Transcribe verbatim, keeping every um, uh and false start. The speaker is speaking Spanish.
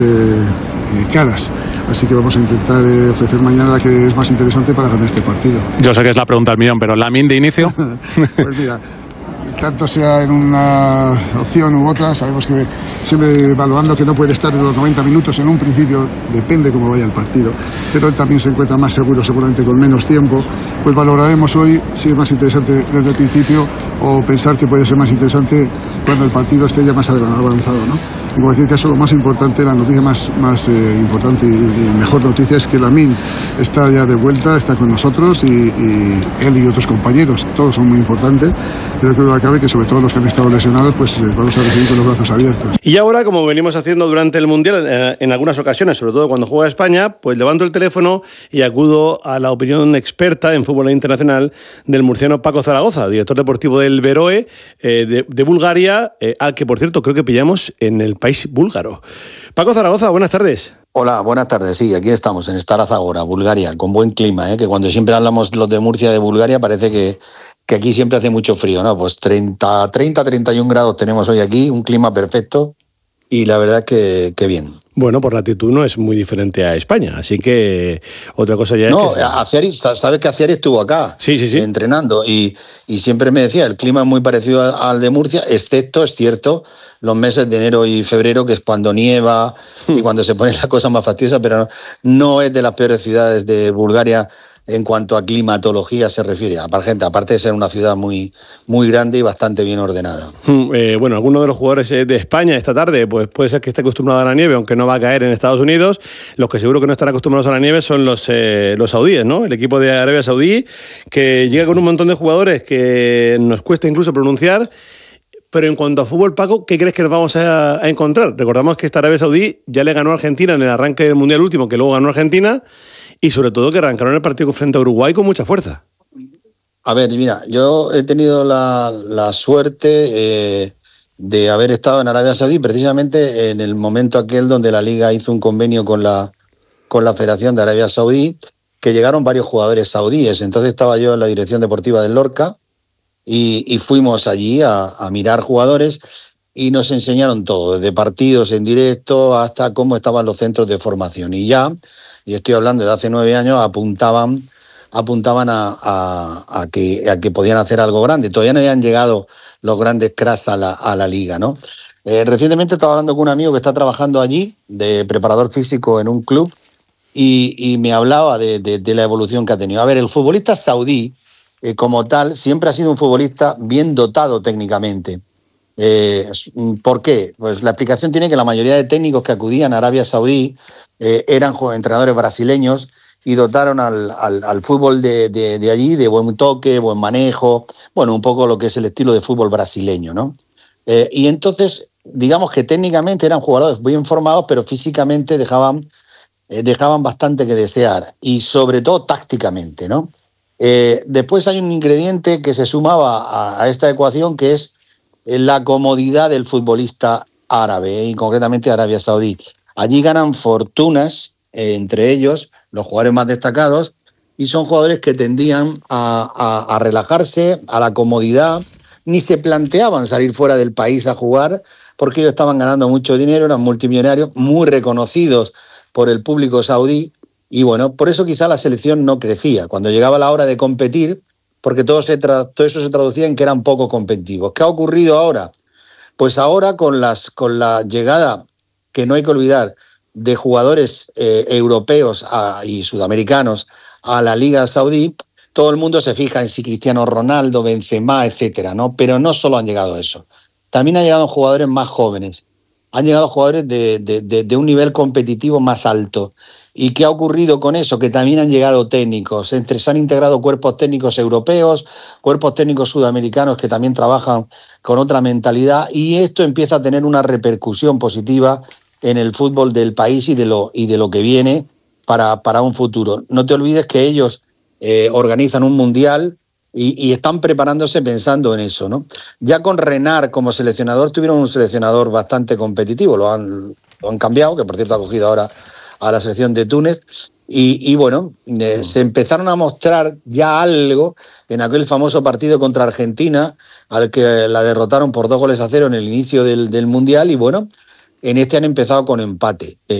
Eh, caras, así que vamos a intentar eh, ofrecer mañana la que es más interesante para ganar este partido. Yo sé que es la pregunta del millón, pero ¿Lamine de inicio? Pues mira, tanto sea en una opción u otra, sabemos que siempre evaluando que no puede estar en los noventa minutos en un principio, depende cómo vaya el partido, pero él también se encuentra más seguro, seguramente con menos tiempo, pues valoraremos hoy si es más interesante desde el principio o pensar que puede ser más interesante cuando el partido esté ya más avanzado, ¿no? En cualquier caso, lo más importante, la noticia más, más eh, importante y, y mejor noticia es que Lamine está ya de vuelta, está con nosotros y, y él y otros compañeros, todos son muy importantes, pero creo que cabe que sobre todo los que han estado lesionados, pues les vamos a recibir con los brazos abiertos. Y ahora, como venimos haciendo durante el Mundial, eh, en algunas ocasiones, sobre todo cuando juega España, pues levanto el teléfono y acudo a la opinión experta en fútbol internacional del murciano Paco Zaragoza, director deportivo del Beroe eh, de, de Bulgaria, eh, al que, por cierto, creo que pillamos en el país búlgaro. Paco Zaragoza, buenas tardes. Hola, buenas tardes. Sí, aquí estamos, en Stara Zagora, Bulgaria, con buen clima, ¿eh? Que cuando siempre hablamos los de Murcia de Bulgaria parece que, que aquí siempre hace mucho frío, ¿no? Pues treinta, treinta, treinta y un grados tenemos hoy aquí, un clima perfecto y la verdad que, que bien. Bueno, por latitud no es muy diferente a España, así que otra cosa ya es no, que... No, Aciari, sabes que Aciari estuvo acá sí, sí, sí. entrenando y, y siempre me decía, el clima es muy parecido al de Murcia, excepto, es cierto, los meses de enero y febrero, que es cuando nieva hmm. y cuando se pone la cosa más fastidiosa, pero no, no es de las peores ciudades de Bulgaria en cuanto a climatología se refiere, aparte, aparte de ser una ciudad muy, muy grande y bastante bien ordenada. Hmm, eh, bueno, alguno de los jugadores de España esta tarde pues puede ser que esté acostumbrado a la nieve, aunque no va a caer en Estados Unidos. Los que seguro que no están acostumbrados a la nieve son los, eh, los saudíes, ¿no? El equipo de Arabia Saudí, que llega con un montón de jugadores que nos cuesta incluso pronunciar. Pero en cuanto a fútbol, Paco, ¿qué crees que nos vamos a, a encontrar? Recordamos que esta Arabia Saudí ya le ganó a Argentina en el arranque del Mundial último, que luego ganó Argentina, y sobre todo que arrancaron el partido frente a Uruguay con mucha fuerza. A ver, mira, yo he tenido la, la suerte eh, de haber estado en Arabia Saudí precisamente en el momento aquel donde la Liga hizo un convenio con la, con la Federación de Arabia Saudí, que llegaron varios jugadores saudíes. Entonces estaba yo en la dirección deportiva del Lorca, Y, y fuimos allí a, a mirar jugadores y nos enseñaron todo, desde partidos en directo hasta cómo estaban los centros de formación. Y ya, y estoy hablando de hace nueve años, apuntaban, apuntaban a, a, a, que, a que podían hacer algo grande. Todavía no habían llegado los grandes cracks a la, a la liga, ¿no? Eh, recientemente estaba hablando con un amigo que está trabajando allí, de preparador físico en un club, y, y me hablaba de, de, de la evolución que ha tenido. A ver, el futbolista saudí, Eh, como tal, siempre ha sido un futbolista bien dotado técnicamente. Eh, ¿Por qué? Pues la explicación tiene que la mayoría de técnicos que acudían a Arabia Saudí eh, eran entrenadores brasileños y dotaron al, al, al fútbol de, de, de allí de buen toque, buen manejo, bueno, un poco lo que es el estilo de fútbol brasileño, ¿no? Eh, y entonces, digamos que técnicamente eran jugadores bien formados, pero físicamente dejaban, eh, dejaban bastante que desear, y sobre todo tácticamente, ¿no? Eh, después hay un ingrediente que se sumaba a, a esta ecuación, que es la comodidad del futbolista árabe, eh, y concretamente Arabia Saudí. Allí ganan fortunas, eh, entre ellos los jugadores más destacados, y son jugadores que tendían a, a, a relajarse, a la comodidad, ni se planteaban salir fuera del país a jugar, porque ellos estaban ganando mucho dinero, eran multimillonarios, muy reconocidos por el público saudí. Y bueno, por eso quizá la selección no crecía cuando llegaba la hora de competir, porque todo, se tra- todo eso se traducía en que eran poco competitivos. ¿Qué ha ocurrido ahora? Pues ahora con, las, con la llegada, que no hay que olvidar, de jugadores eh, europeos a, y sudamericanos a la Liga Saudí, todo el mundo se fija en si Cristiano Ronaldo, Benzema, etcétera, ¿no? Pero no solo han llegado eso. También han llegado jugadores más jóvenes. Han llegado jugadores de, de, de, de un nivel competitivo más alto. ¿Y qué ha ocurrido con eso? Que también han llegado técnicos. Entre, se han integrado cuerpos técnicos europeos, cuerpos técnicos sudamericanos que también trabajan con otra mentalidad, y esto empieza a tener una repercusión positiva en el fútbol del país y de lo, y de lo que viene para, para un futuro. No te olvides que ellos eh, organizan un mundial y, y están preparándose pensando en eso, ¿no? Ya con Renard como seleccionador tuvieron un seleccionador bastante competitivo, lo han, lo han cambiado, que por cierto ha cogido ahora a la selección de Túnez, y, y bueno, eh, se empezaron a mostrar ya algo en aquel famoso partido contra Argentina, al que la derrotaron por dos goles a cero en el inicio del, del Mundial, y bueno, en este han empezado con empate.